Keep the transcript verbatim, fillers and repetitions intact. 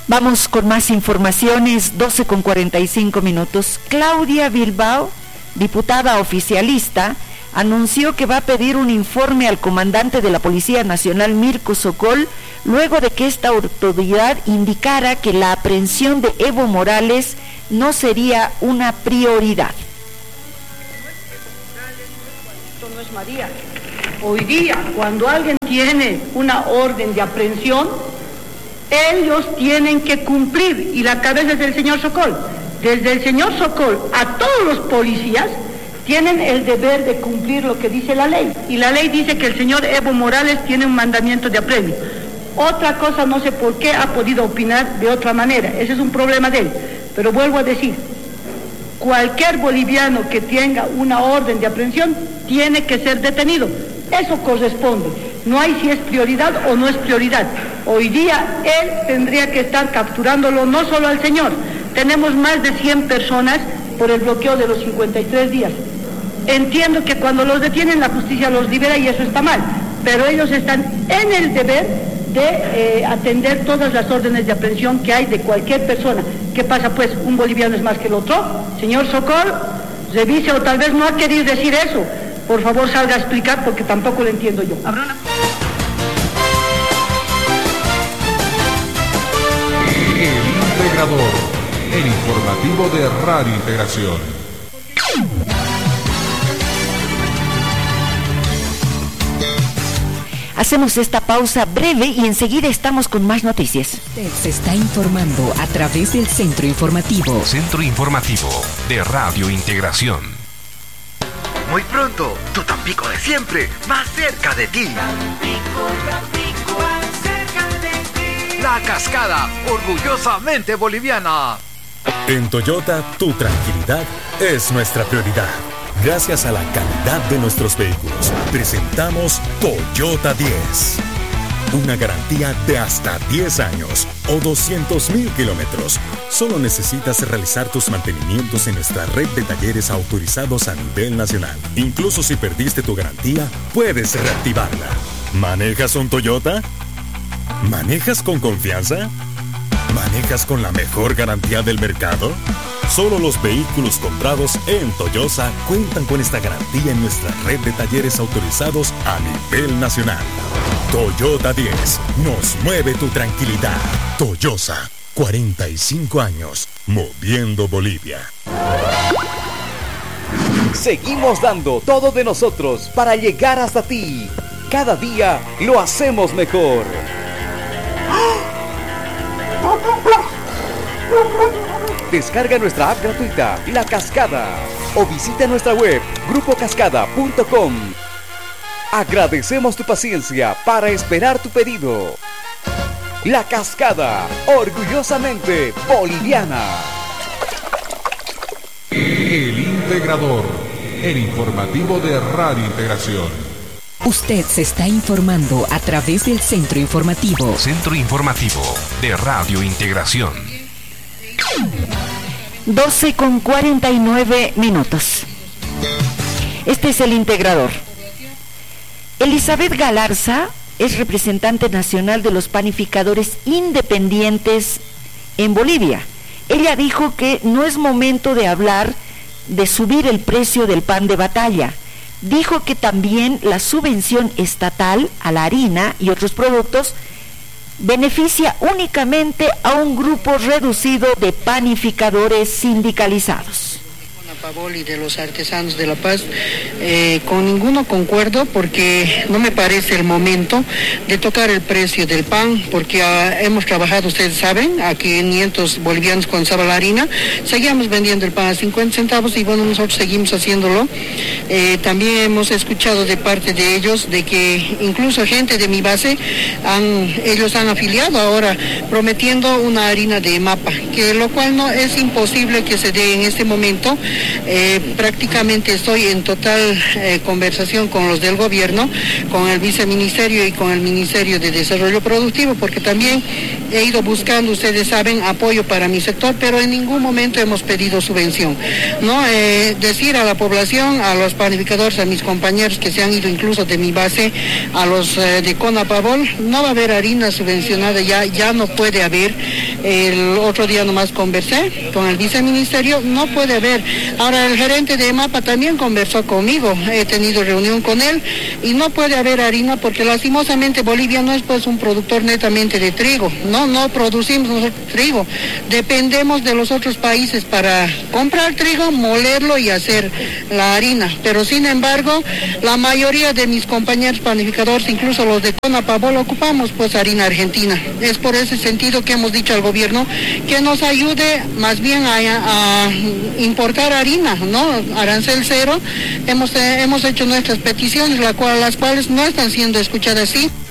Vamos con más informaciones, doce con cuarenta y cinco minutos. Claudia Bilbao, diputada oficialista, anunció que va a pedir un informe al comandante de la Policía Nacional, Mirko Sokol, luego de que esta autoridad indicara que la aprehensión de Evo Morales no sería una prioridad. Esto no es María. Hoy día, cuando alguien tiene una orden de aprehensión, ellos tienen que cumplir, y la cabeza es del señor Sokol. Desde el señor Sokol a todos los policías tienen el deber de cumplir lo que dice la ley, y la ley dice que el señor Evo Morales tiene un mandamiento de apremio. Otra cosa no sé por qué ha podido opinar de otra manera, ese es un problema de él, pero vuelvo a decir, cualquier boliviano que tenga una orden de aprehensión tiene que ser detenido, eso corresponde, no hay si es prioridad o no es prioridad. Hoy día él tendría que estar capturándolo, no solo al señor, tenemos más de cien personas por el bloqueo de los cincuenta y tres días. Entiendo que cuando los detienen la justicia los libera y eso está mal, pero ellos están en el deber de eh, atender todas las órdenes de aprehensión que hay de cualquier persona. ¿Qué pasa pues? ¿Un boliviano es más que el otro? Señor Sokol, revise, o tal vez no ha querido decir eso. Por favor salga a explicar porque tampoco lo entiendo yo. ¿Habrá una... El Integrador, el informativo de Radio Integración. Hacemos esta pausa breve y enseguida estamos con más noticias. Usted se está informando a través del Centro Informativo. Centro Informativo de Radio Integración. Muy pronto, tu Tampico de siempre, más cerca de ti. Tampico, Tampico, más cerca de ti. La Cascada, orgullosamente boliviana. En Toyota, tu tranquilidad es nuestra prioridad. Gracias a la calidad de nuestros vehículos, presentamos Toyota diez. Una garantía de hasta diez años o doscientos mil kilómetros. Solo necesitas realizar tus mantenimientos en nuestra red de talleres autorizados a nivel nacional. Incluso si perdiste tu garantía, puedes reactivarla. ¿Manejas un Toyota? ¿Manejas con confianza? ¿Manejas con la mejor garantía del mercado? Solo los vehículos comprados en Toyosa cuentan con esta garantía en nuestra red de talleres autorizados a nivel nacional. Toyota diez, nos mueve tu tranquilidad. Toyosa, cuarenta y cinco años, moviendo Bolivia. Seguimos dando todo de nosotros para llegar hasta ti. Cada día lo hacemos mejor. Descarga nuestra app gratuita, La Cascada, o visita nuestra web, grupo cascada punto com. Agradecemos tu paciencia para esperar tu pedido. La Cascada, orgullosamente boliviana. El Integrador, el informativo de Radio Integración. Usted se está informando a través del Centro Informativo. Centro Informativo de Radio Integración. doce con cuarenta y nueve minutos. Este es el Integrador. Elizabeth Galarza es representante nacional de los panificadores independientes en Bolivia. Ella dijo que no es momento de hablar de subir el precio del pan de batalla. Dijo que también la subvención estatal a la harina y otros productos beneficia únicamente a un grupo reducido de panificadores sindicalizados. Pavol y de los artesanos de La Paz, eh, con ninguno concuerdo porque no me parece el momento de tocar el precio del pan, porque uh, hemos trabajado, ustedes saben, a quinientos bolivianos cuando estaba la harina, seguíamos vendiendo el pan a cincuenta centavos y bueno, nosotros seguimos haciéndolo. Eh, también hemos escuchado de parte de ellos de que incluso gente de mi base, han, ellos han afiliado ahora prometiendo una harina de mapa, que lo cual no es imposible que se dé en este momento. Eh, prácticamente estoy en total eh, conversación con los del gobierno, con el viceministerio y con el Ministerio de Desarrollo Productivo, porque también he ido buscando, ustedes saben, apoyo para mi sector, pero en ningún momento hemos pedido subvención, ¿no? Eh, decir a la población, a los panificadores, a mis compañeros que se han ido incluso de mi base, a los eh, de Conapavol, no va a haber harina subvencionada, ya, ya no puede haber, el otro día nomás conversé con el viceministerio, no puede haber. Ahora el gerente de EMAPA también conversó conmigo, he tenido reunión con él y no puede haber harina porque lastimosamente Bolivia no es pues un productor netamente de trigo, no, no producimos nosotros trigo, dependemos de los otros países para comprar trigo, molerlo y hacer la harina, pero sin embargo la mayoría de mis compañeros panificadores, incluso los de Conapabol, ocupamos pues harina argentina. Es por ese sentido que hemos dicho al gobierno que nos ayude más bien a, a importar harina, ¿no? Arancel cero, hemos, eh, hemos hecho nuestras peticiones, la cual, las cuales no están siendo escuchadas, ¿sí?